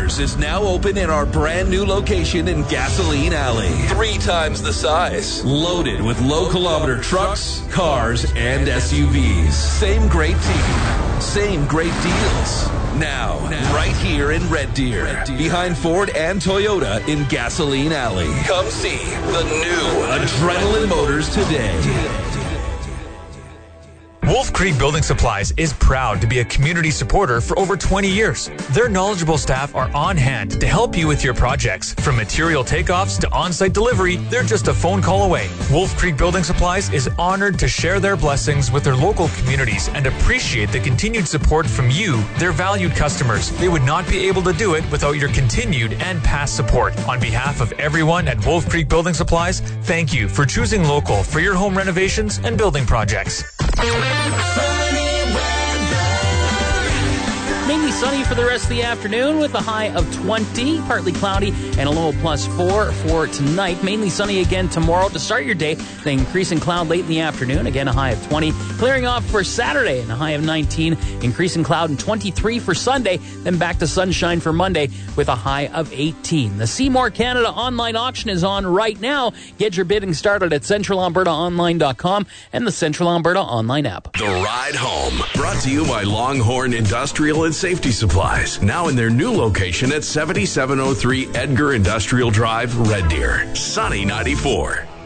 Motors is now open in our brand new location in Gasoline Alley. 3 times the size. Loaded with low-kilometer trucks, cars, and SUVs. Same great team. Same great deals. Now, right here in Red Deer, behind Ford and Toyota in Gasoline Alley. Come see the new Adrenaline Motors today. Wolf Creek Building Supplies is proud to be a community supporter for over 20 years. Their knowledgeable staff are on hand to help you with your projects. From material takeoffs to on-site delivery, they're just a phone call away. Wolf Creek Building Supplies is honored to share their blessings with their local communities and appreciate the continued support from you, their valued customers. They would not be able to do it without your continued and past support. On behalf of everyone at Wolf Creek Building Supplies, thank you for choosing local for your home renovations and building projects. Mainly sunny for the rest of the afternoon with a high of 20, partly cloudy, and a low of +4 for tonight. Mainly sunny again tomorrow to start your day, then increasing cloud late in the afternoon. Again, a high of 20. Clearing off for Saturday and a high of 19. Increasing cloud and 23 for Sunday, then back to sunshine for Monday with a high of 18. The Seymour Canada online auction is on right now. Get your bidding started at centralalbertaonline.com and the Central Alberta online app. The Ride Home, brought to you by Longhorn Industrial and Safety Supplies, now in their new location at 7703 Edgar Industrial Drive, Red Deer. Sunny 94.